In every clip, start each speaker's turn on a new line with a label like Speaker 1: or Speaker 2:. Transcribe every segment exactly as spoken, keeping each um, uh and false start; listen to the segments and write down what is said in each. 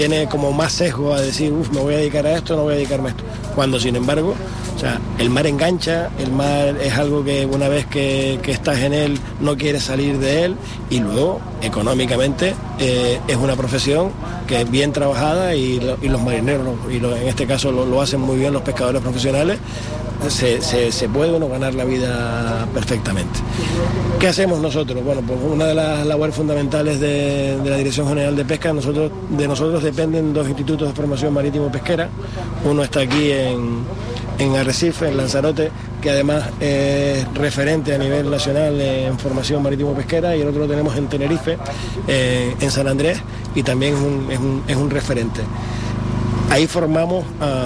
Speaker 1: tiene como más sesgo a decir, uff, me voy a dedicar a esto, no voy a dedicarme a esto. Cuando, sin embargo, o sea, el mar engancha, el mar es algo que una vez que, que estás en él no quieres salir de él, y luego, económicamente, eh, es una profesión que es bien trabajada y, lo, y los marineros, y lo, en este caso lo, lo hacen muy bien los pescadores profesionales. Se, se, se puede uno ganar la vida perfectamente. ¿Qué hacemos nosotros? Bueno, pues una de las labores fundamentales de, de la Dirección General de Pesca, nosotros, de nosotros dependen dos institutos de formación marítimo pesquera. Uno está aquí en, en Arrecife, en Lanzarote, que además es referente a nivel nacional en formación marítimo pesquera, y el otro lo tenemos en Tenerife, eh, en San Andrés, y también es un, es un, es un referente. Ahí formamos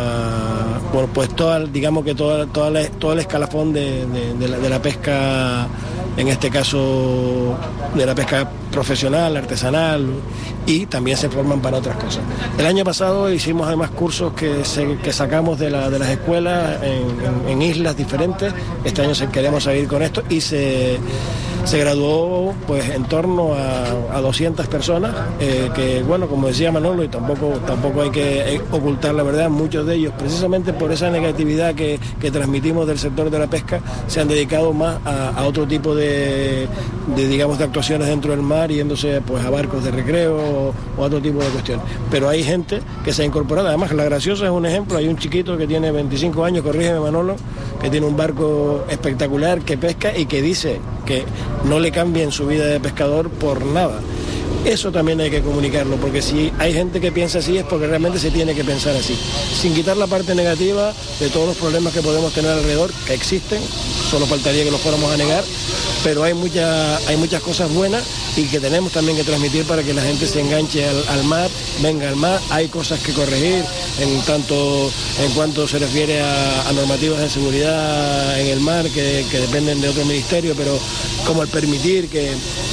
Speaker 1: a, bueno, pues toda, digamos que toda, toda la, todo el escalafón de, de, de, la, de la pesca, en este caso de la pesca profesional, artesanal, y también se forman para otras cosas. El año pasado hicimos además cursos que, se, que sacamos de, la, de las escuelas en, en, en islas diferentes. Este año queremos seguir con esto, y se... Se graduó pues en torno a, a doscientas personas, eh, que bueno, como decía Manolo, y tampoco, tampoco hay que ocultar la verdad, muchos de ellos, precisamente por esa negatividad que, que transmitimos del sector de la pesca, se han dedicado más a, a otro tipo de, de, digamos, de actuaciones dentro del mar, yéndose pues a barcos de recreo o, o a otro tipo de cuestiones. Pero hay gente que se ha incorporado, además La Graciosa es un ejemplo, hay un chiquito que tiene veinticinco años, corrígeme Manolo, que tiene un barco espectacular, que pesca y que dice que no le cambien su vida de pescador por nada. Eso también hay que comunicarlo, porque si hay gente que piensa así es porque realmente se tiene que pensar así, sin quitar la parte negativa de todos los problemas que podemos tener alrededor, que existen, solo faltaría que los fuéramos a negar, pero hay, mucha, hay muchas cosas buenas y que tenemos también que transmitir para que la gente se enganche al, al mar, venga al mar. Hay cosas que corregir en tanto en cuanto se refiere a, a normativas de seguridad en el mar que, que dependen de otro ministerio, pero como el permitir que,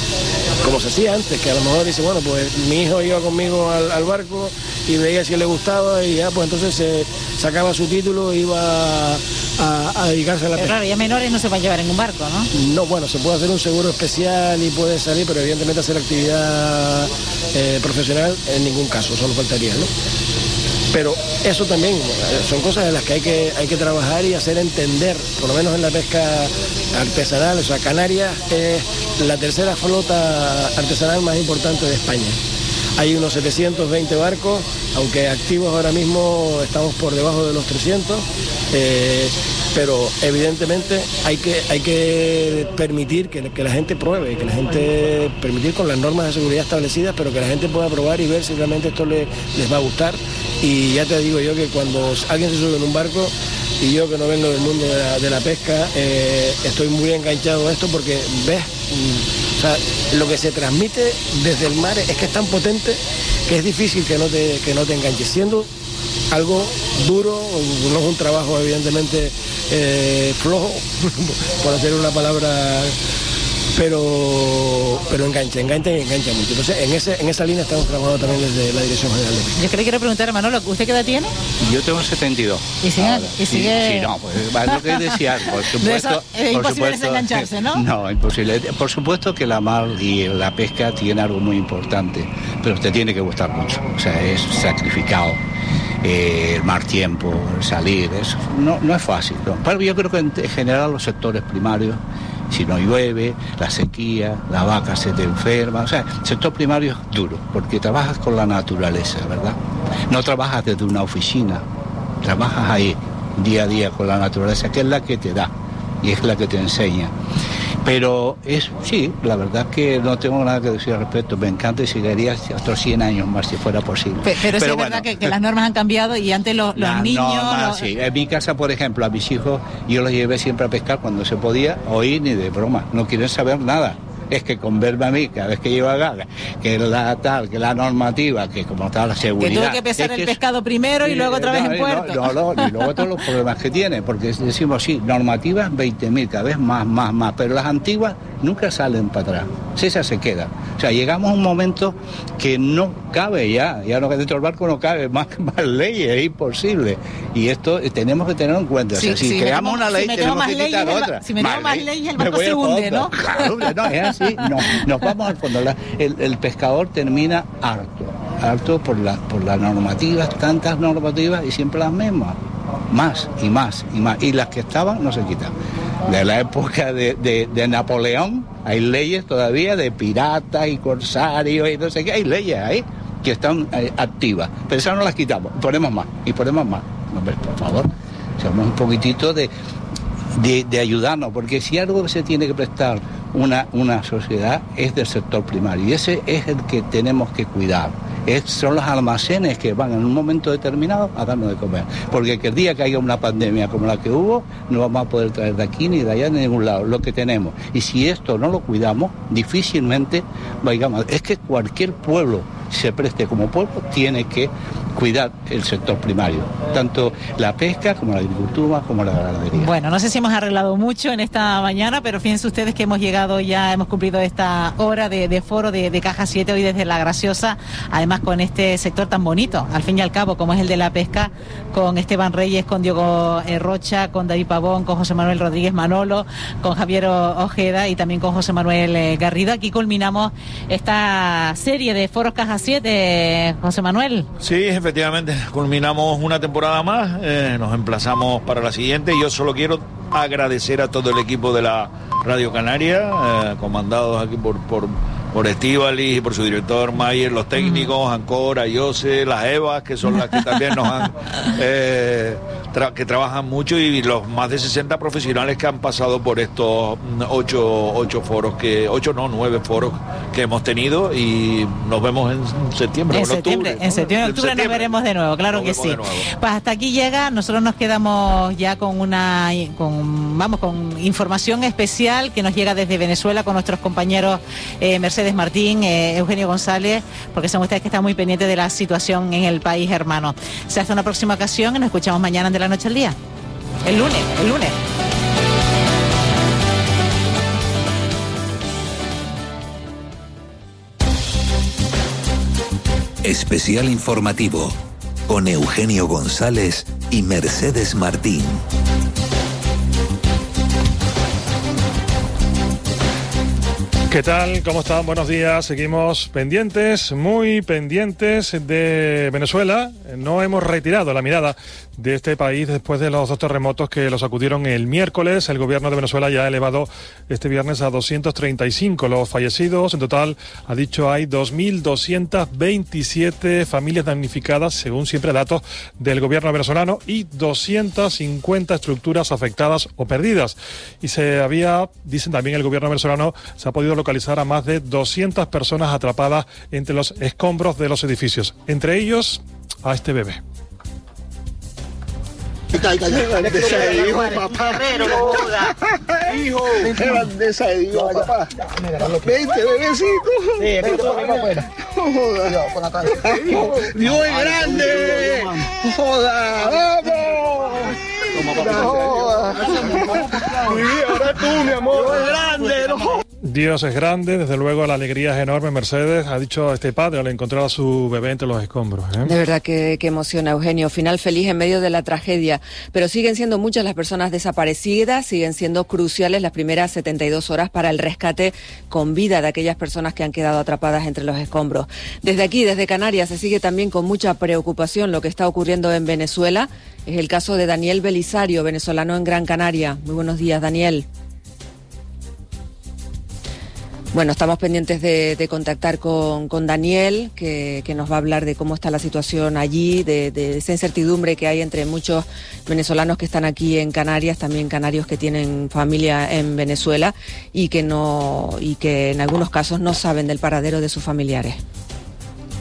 Speaker 1: como se hacía antes, que a lo mejor dice, bueno, pues mi hijo iba conmigo al, al barco y veía si le gustaba y ya, pues entonces se sacaba su título e iba a, a dedicarse a la pesca.
Speaker 2: Pero claro, ya menores no se va a llevar en un barco, ¿no?
Speaker 1: No, bueno, se puede hacer un seguro especial y puede salir, pero evidentemente hacer actividad eh, profesional en ningún caso, solo faltaría, ¿no? Pero eso también son cosas en las que hay que hay que trabajar y hacer entender, por lo menos en la pesca artesanal. O sea, Canarias es la tercera flota artesanal más importante de España. Hay unos setecientos veinte barcos, aunque activos ahora mismo estamos por debajo de los trescientos, eh, pero evidentemente hay que, hay que permitir que, que la gente pruebe, que la gente, permitir con las normas de seguridad establecidas, pero que la gente pueda probar y ver si realmente esto le, les va a gustar. Y ya te digo yo que cuando alguien se sube en un barco, y yo que no vengo del mundo de la, de la pesca, eh, estoy muy enganchado a esto porque ves, mm, o sea, lo que se transmite desde el mar es que es tan potente que es difícil que no te, que no te enganches, siendo algo duro, no es un trabajo evidentemente eh, flojo, por hacer una palabra, pero pero engancha, engancha y engancha mucho. Entonces, en ese en esa línea estamos trabajando también desde la Dirección General de Pesca.
Speaker 2: Yo quería preguntar a Manolo, ¿usted qué edad tiene?
Speaker 3: Yo tengo setenta y dos.
Speaker 2: ¿Y sigue? ¿Y sigue?
Speaker 3: Sí, sí, no, pues es lo que decía, por supuesto.
Speaker 2: Eso, es
Speaker 3: por
Speaker 2: imposible
Speaker 3: supuesto,
Speaker 2: desengancharse, ¿no?
Speaker 3: No, imposible. Por supuesto que la mar y la pesca tiene algo muy importante, pero te tiene que gustar mucho. O sea, es sacrificado. Eh, el mal tiempo, el salir, eso no, no es fácil, ¿no? Pero yo creo que en general los sectores primarios, si no llueve, la sequía, la vaca se te enferma, o sea, el sector primario es duro, porque trabajas con la naturaleza, ¿verdad? No trabajas desde una oficina, trabajas ahí, día a día con la naturaleza, que es la que te da y es la que te enseña. Pero es, sí, la verdad que no tengo nada que decir al respecto. Me encanta y seguiría otros cien años más si fuera posible.
Speaker 2: Pero, pero, pero sí es bueno, verdad que, que las normas han cambiado y antes los, los niños...
Speaker 3: Normas,
Speaker 2: los...
Speaker 3: sí. En mi casa, por ejemplo, a mis hijos yo los llevé siempre a pescar cuando se podía, hoy ni de broma, no quieren saber nada. Es que con verme a mí, cada vez que llevo a gaga, que la tal, que la normativa, que como tal la seguridad...
Speaker 2: Que tuvo que pesar el
Speaker 3: que
Speaker 2: pescado es, primero y luego otra vez
Speaker 3: no,
Speaker 2: en puerto.
Speaker 3: No, no, no, y luego todos los problemas que tiene, porque decimos, sí, normativas veinte mil, cada vez más, más, más, pero las antiguas nunca salen para atrás. Si esa se queda. O sea, llegamos a un momento que no cabe ya, ya no, dentro del barco no cabe más, más leyes, es imposible. Y esto eh, tenemos que tenerlo en cuenta.
Speaker 2: Sí,
Speaker 3: o sea, si
Speaker 2: sí,
Speaker 3: creamos
Speaker 2: metemos,
Speaker 3: una ley,
Speaker 2: si
Speaker 3: tenemos que quitar
Speaker 2: leyes,
Speaker 3: otra.
Speaker 2: Si metemos más, más leyes, el barco se hunde, ¿no?
Speaker 3: Claro, no, es así. No, nos vamos al fondo. La, el, el pescador termina harto, harto por, la, por las normativas, tantas normativas y siempre las mismas. Más y más y más. Y las que estaban no se quitan. De la época de, de, de Napoleón hay leyes todavía de piratas y corsarios y no sé qué. Hay leyes ahí que están eh, activas. Pero esas no las quitamos. Ponemos más y ponemos más. Hombre, por favor, seamos un poquitito de, de, de ayudarnos. Porque si algo se tiene que prestar una, una sociedad es del sector primario. Y ese es el que tenemos que cuidar. Es, son los almacenes que van en un momento determinado a darnos de comer. Porque que el día que haya una pandemia como la que hubo, no vamos a poder traer de aquí ni de allá ni de ningún lado lo que tenemos. Y si esto no lo cuidamos, difícilmente vayamos. Es que cualquier pueblo se preste como pueblo, tiene que cuidar el sector primario, tanto la pesca como la agricultura como la ganadería.
Speaker 2: Bueno, no sé si hemos arreglado mucho en esta mañana, pero fíjense ustedes que hemos llegado ya, hemos cumplido esta hora de, de foro de, de Caja siete hoy desde La Graciosa, además con este sector tan bonito, al fin y al cabo, como es el de la pesca, con Esteban Reyes, con Diego eh, Rocha, con David Pavón, con José Manuel Rodríguez Manolo, con Javier Ojeda y también con José Manuel eh, Garrido. Aquí culminamos esta serie de foros Caja siete, José Manuel.
Speaker 4: Sí, efectivamente, culminamos una temporada más, eh, nos emplazamos para la siguiente. Yo solo quiero agradecer a todo el equipo de la Radio Canaria, eh, comandados aquí por, por, por Estíbaliz y por su director Mayer, los técnicos, Ancora, Yose, las Evas, que son las que también nos han, eh, tra- que trabajan mucho, y los más de sesenta profesionales que han pasado por estos ocho, ocho foros, que ocho no, nueve foros que hemos tenido, y nos vemos en septiembre.
Speaker 2: En
Speaker 4: en
Speaker 2: septiembre,
Speaker 4: octubre,
Speaker 2: en septiembre, en octubre
Speaker 4: septiembre.
Speaker 2: nos veremos de nuevo, claro
Speaker 4: Nos
Speaker 2: que
Speaker 4: vemos
Speaker 2: sí.
Speaker 4: de nuevo.
Speaker 2: Pues hasta aquí llega, nosotros nos quedamos ya con una, con, vamos, con información especial que nos llega desde Venezuela con nuestros compañeros eh, Mercedes Martín, eh, Eugenio González, porque son ustedes que están muy pendientes de la situación en el país hermano. O sea, hasta una próxima ocasión y nos escuchamos mañana de la noche al día. El lunes, el lunes.
Speaker 5: Especial informativo con Eugenio González y Mercedes Martín.
Speaker 6: ¿Qué tal? ¿Cómo están? Buenos días. Seguimos pendientes, muy pendientes de Venezuela. No hemos retirado la mirada de este país después de los dos terremotos que los sacudieron el miércoles. El gobierno de Venezuela ya ha elevado este viernes a doscientos treinta y cinco los fallecidos. En total, ha dicho, hay dos mil doscientas veintisiete familias damnificadas, según siempre datos del gobierno venezolano, y doscientas cincuenta estructuras afectadas o perdidas. Y se había, dicen también el gobierno venezolano, se ha podido localizar a más de doscientas personas atrapadas entre los escombros de los edificios. Entre ellos, a este bebé.
Speaker 7: Grandeza de Dios, papá. Hijo, qué grandeza de Dios, papá. Vente, bebecito. Joda. Dios es grande. Joda, vamos. Joda. Ahora tú, mi amor. Dios es grande, no.
Speaker 6: Dios es grande, desde luego la alegría es enorme. Mercedes, ha dicho este padre al encontrar a su bebé entre los escombros, ¿eh?
Speaker 8: De verdad que, que emociona, Eugenio. Final feliz en medio de la tragedia. Pero siguen siendo muchas las personas desaparecidas, siguen siendo cruciales las primeras setenta y dos horas para el rescate con vida de aquellas personas que han quedado atrapadas entre los escombros. Desde aquí, desde Canarias, se sigue también con mucha preocupación lo que está ocurriendo en Venezuela. Es el caso de Daniel Belisario, venezolano en Gran Canaria. Muy buenos días, Daniel. Bueno, estamos pendientes de, de contactar con, con Daniel, que, que nos va a hablar de cómo está la situación allí, de, de esa incertidumbre que hay entre muchos venezolanos que están aquí en Canarias, también canarios que tienen familia en Venezuela y que no y que en algunos casos no saben del paradero de sus familiares.